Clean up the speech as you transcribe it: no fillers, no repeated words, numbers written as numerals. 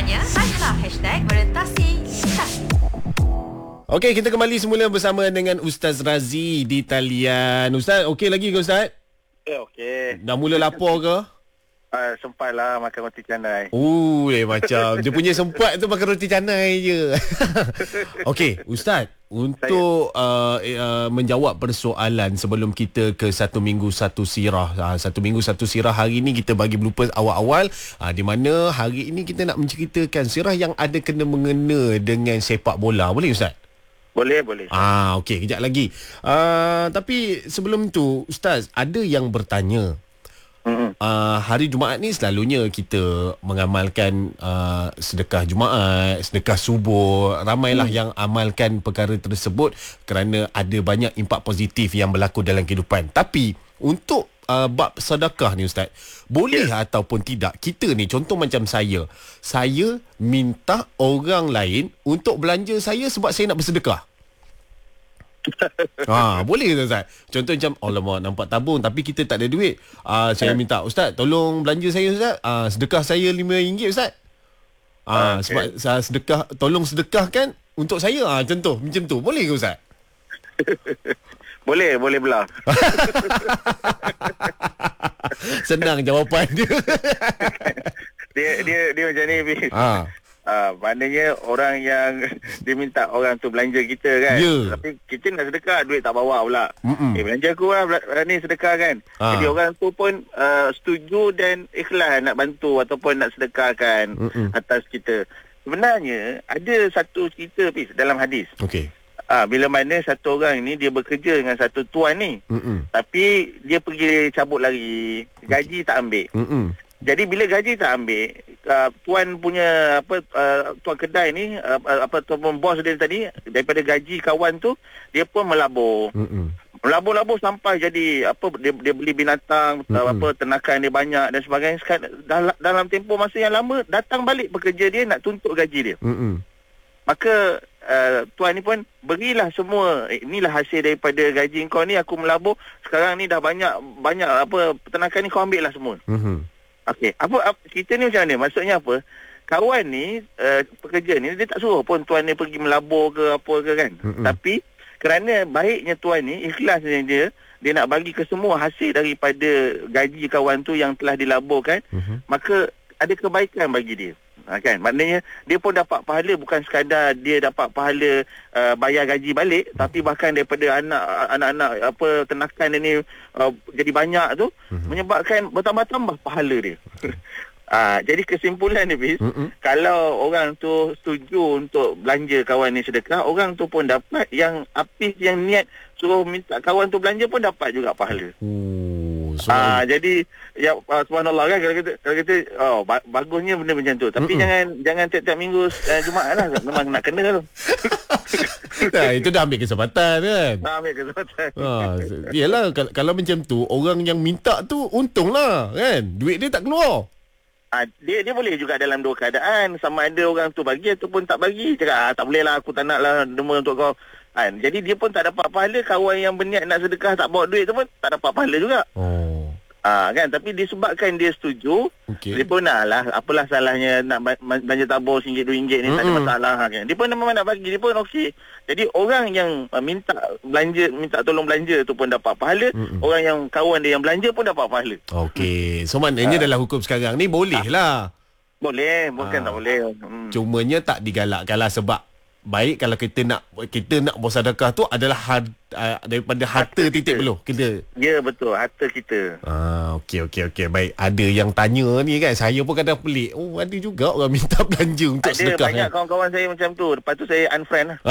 bertanya, tanyalah #beradaptasi. Okey, kita kembali semula bersama dengan Ustaz Razi di talian. Ustaz, okey lagi ke Ustaz? Okey. Dah mula lapar ke? Sempatlah makan roti canai. Macam dia punya sempat tu makan roti canai je. Okey, Ustaz, untuk menjawab persoalan sebelum kita ke satu minggu satu sirah. Satu minggu satu sirah hari ni kita bagi bloopers awal-awal, di mana hari ini kita nak menceritakan sirah yang ada kena mengena dengan sepak bola. Boleh Ustaz? Boleh. Okey, kejap lagi. Tapi sebelum tu, Ustaz, ada yang bertanya. Hari Jumaat ni selalunya kita mengamalkan sedekah Jumaat, sedekah subuh. Ramailah yang amalkan perkara tersebut kerana ada banyak impak positif yang berlaku dalam kehidupan. Tapi untuk bab sedekah ni Ustaz, boleh ataupun tidak kita ni, contoh macam saya minta orang lain untuk belanja saya sebab saya nak bersedekah. Boleh ke Ustaz? Contoh macam, alamak nampak tabung tapi kita tak ada duit. Saya minta, Ustaz tolong belanja saya Ustaz. Sedekah saya RM5 Ustaz. Sebab saya tolong sedekahkan untuk saya. Contoh macam tu. Boleh ke Ustaz? Boleh belah. Senang jawapan dia. dia macam ni. Maknanya orang yang dia minta orang tu belanja kita kan. Tapi kita nak sedekah, duit tak bawa pula. Belanja aku lah ni sedekah kan. Jadi orang tu pun setuju dan ikhlas nak bantu ataupun nak sedekahkan atas kita. Sebenarnya ada satu cerita dalam hadis. Okey. Bila mana satu orang ni dia bekerja dengan satu tuan ni. Tapi dia pergi cabut lari, gaji tak ambil. Jadi bila gaji tak ambil, tuan punya tuan kedai ni tuan bos dia tadi, daripada gaji kawan tu dia pun melabur. Melabur sampai jadi dia beli binatang, ternakan dia banyak dan sebagainya. Dalam tempoh masa yang lama datang balik pekerja dia nak tuntut gaji dia. Maka tuan ni pun berilah semua, inilah hasil daripada gaji kau ni, aku melabur sekarang ni dah banyak peternakan ni kau ambil lah semua. Okey, cerita ni macam mana? Maksudnya apa? Kawan ni, pekerja ni, dia tak suruh pun tuan ni pergi melabur ke apa ke kan. Tapi kerana baiknya tuan ni, ikhlasnya dia nak bagi ke semua hasil daripada gaji kawan tu yang telah dilaburkan, maka ada kebaikan bagi dia. Kan, maknanya dia pun dapat pahala, bukan sekadar dia dapat pahala bayar gaji balik, tapi bahkan daripada anak-anak ternakan dia ni jadi banyak tu, menyebabkan bertambah-tambah pahala dia. Jadi kesimpulan ni kalau orang tu setuju untuk belanja kawan ni sedekah, orang tu pun dapat, yang Hafiz yang niat suruh minta kawan tu belanja pun dapat juga pahala. Jadi ya subhanallah kan, kalau kita bagusnya benda macam tu. Tapi jangan tiap-tiap minggu Jumaat lah, memang nak kena tu. Itu dah ambil kesempatan kan. Ambil kesempatan. Yalah, kalau macam tu orang yang minta tu untunglah kan, duit dia tak keluar. Dia boleh juga dalam dua keadaan, sama ada orang tu bagi ataupun tak bagi. Cakap tak boleh lah, aku tak nak lah derma untuk kau. Jadi dia pun tak dapat pahala. Kawan yang berniat nak sedekah tak bawa duit tu pun tak dapat pahala juga. Kan, tapi disebabkan dia setuju, dia pun lah, apalah salahnya nak belanja tabur RM1, RM2 ni, tak ada masalah kan. Dia pun memang nak bagi, dia pun okey. Jadi orang yang minta tolong belanja tu pun dapat pahala, orang yang kawan dia yang belanja pun dapat pahala. Okey, so maknanya dalam hukum sekarang ni boleh lah. Boleh, bukan tak boleh. Cumanya tak digalakkan lah, sebab baik kalau kita nak bersedekah tu adalah daripada harta titik beluh kita. Ya betul, harta kita. Okey. Baik, ada yang tanya ni kan, saya pun kadang pelik. Ada juga orang minta belanja untuk sedekah. Ada banyak kawan-kawan saya macam tu. Lepas tu saya unfriend lah.